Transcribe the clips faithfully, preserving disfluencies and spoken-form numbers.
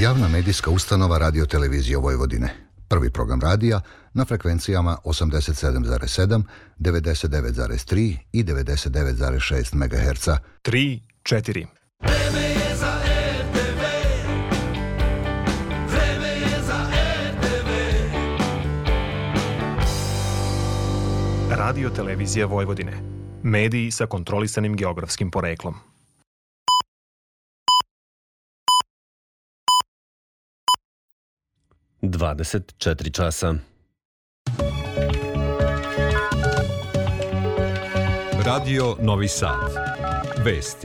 Javna medijska ustanova Radio televizije Vojvodine. Prvi program radija na frekvencijama osamdeset sedam zarez sedam, devedeset devet zarez tri i devedeset devet zarez šest megaherca. tri, četiri. Vreme je za er te ve. Vreme je za er te ve. Radio televizija Vojvodine. Mediji sa kontrolisanim geografskim poreklom. dvadeset četiri časa. Radio Novi Sad. Vesti.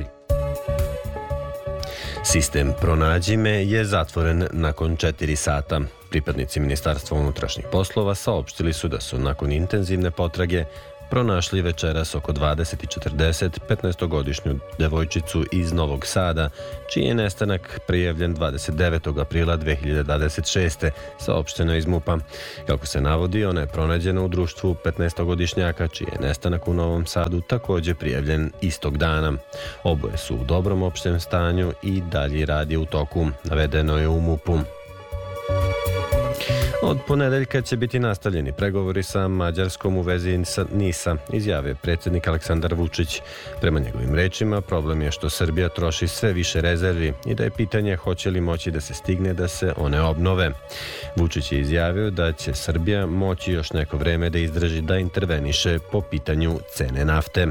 Sistem Pronađi me je zatvoren nakon četiri sata. Pripadnici Ministarstva unutrašnjih poslova saopštili su da su nakon intenzivne potrage pronašli večeras oko dvadeset i četrdeset petnaestogodišnju devojčicu iz Novog Sada, čiji je nestanak prijavljen dvadeset devetog aprila dve hiljade dvadeset šeste. saopšteno iz MUP-a. Kako se navodi, ona je pronađena u društvu petnaestogodišnjaka, čiji je nestanak u Novom Sadu također prijavljen istog dana. Oboje su u dobrom opštem stanju i dalji rad je u toku, navedeno je u MUP-u. Od ponedeljka će biti nastavljeni pregovori sa Mađarskom u vezi NIS-a, izjavio je predsjednik Aleksandar Vučić. Prema njegovim rečima, problem je što Srbija troši sve više rezervi i da je pitanje hoće li moći da se stigne da se one obnove. Vučić je izjavio da će Srbija moći još neko vreme da izdrži da interveniše po pitanju cene nafte.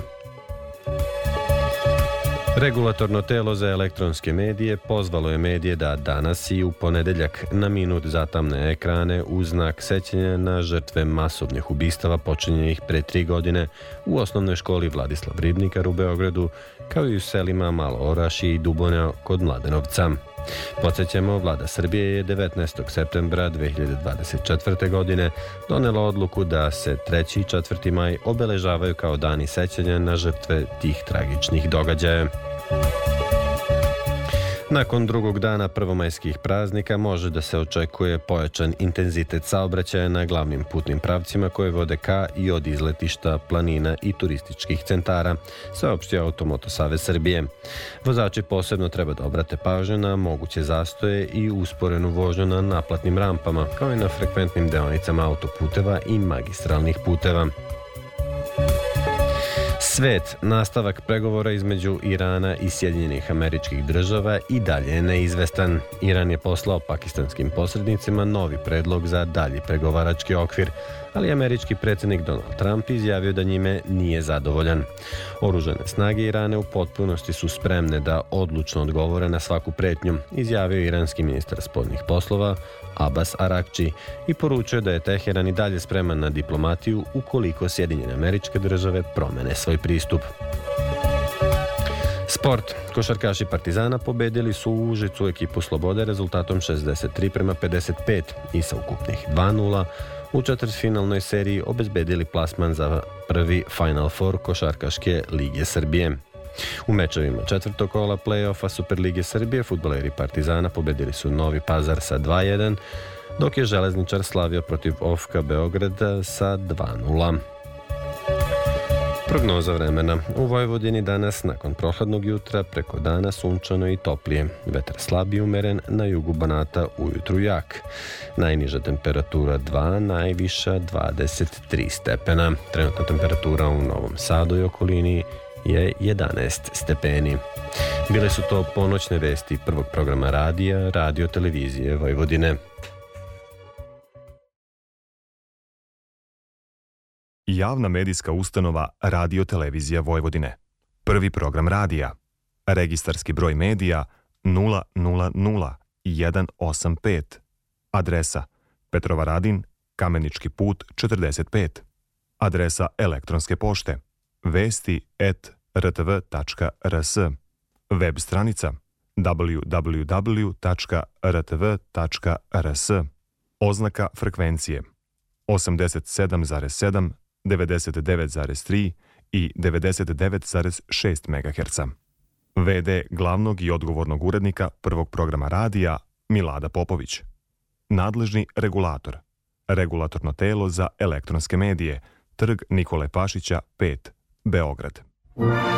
Regulatorno telo za elektronske medije pozvalo je medije da danas i u ponedeljak na minut zatamne ekrane u znak sećanja na žrtve masovnih ubistava počinjenih pre tri godine u osnovnoj školi Vladislav Ribnikar u Beogradu, kao i u selima Malo Orašje i Dubonja kod Mladenovca. Podsjećamo, Vlada Srbije je devetnaestog septembra dve hiljade dvadeset četvrte. godine donela odluku da se treći i četvrti maj obeležavaju kao dani sećanja na žrtve tih tragičnih događaja. Nakon drugog dana prvomajskih praznika može da se očekuje pojačan intenzitet saobraćaja na glavnim putnim pravcima koje vode ka i od izletišta, planina i turističkih centara, saopštio Automoto Savez Srbije. Vozači posebno treba da obrate pažnju na moguće zastoje i usporenu vožnju na naplatnim rampama, kao i na frekventnim deonicama autoputeva i magistralnih puteva. Svet, nastavak pregovora između Irana i Sjedinjenih Američkih Država i dalje je neizvestan. Iran je poslao pakistanskim posrednicima novi predlog za dalji pregovarački okvir, ali američki predsjednik Donald Trump izjavio da njime nije zadovoljan. Oružane snage Irana u potpunosti su spremne da odlučno odgovore na svaku pretnju, izjavio iranski ministar spoljnih poslova Abbas Arakči i poručio da je Teheran i dalje spreman na diplomatiju ukoliko Sjedinjene Američke Države promene svoj pristup. Sport. Košarkaši Partizana pobedili su u Užicu ekipu Slobode rezultatom šezdeset tri prema pedeset pet i sa ukupnih dva nula u četvrtfinalnoj seriji obezbedili plasman za prvi Final Four Košarkaške lige Srbije. U mečevima četvrtog kola play-offa Superlige Srbije fudbaleri Partizana pobedili su Novi Pazar sa dva jedan, dok je Železničar slavio protiv O F K Beograda sa dva nula. Prognoza vremena. U Vojvodini danas nakon prohladnog jutra preko dana sunčano i toplije. Vetar slab i umeren, na jugu Banata ujutru jak. Najniža temperatura dva, najviša dvadeset tri stepena. Trenutna temperatura u Novom Sadu i okolini je jedanaest stepeni. Bile su to ponoćne vesti prvog programa radija, Radio televizije Vojvodine. Javna medijska ustanova Radio televizija Vojvodine. Prvi program radija. Registarski broj medija nula nula nula jedan osam pet. Adresa Petrovaradin, Kamenički put četrdeset pet. Adresa elektronske pošte vesti at r t v tačka r s. Web stranica w w w tačka r t v tačka r s. Oznaka frekvencije osamdeset sedam zarez sedam, devedeset devet zarez tri i devedeset devet zarez šest megaherca. ve de glavnog i odgovornog urednika prvog programa radija Milada Popović. Nadležni regulator. Regulatorno telo za elektronske medije. Trg Nikole Pašića pet, Beograd.